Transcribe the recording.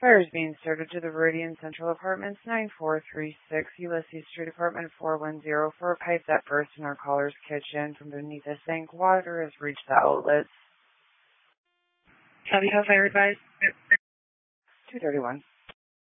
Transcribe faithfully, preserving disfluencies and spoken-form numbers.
Fire is being started to the Viridian Central Apartments, nine four three six Ulysses Street, Apartment four one zero, for a pipe that burst in our caller's kitchen. From beneath the sink, water has reached the outlets. Have you have fire advised? two thirty-one.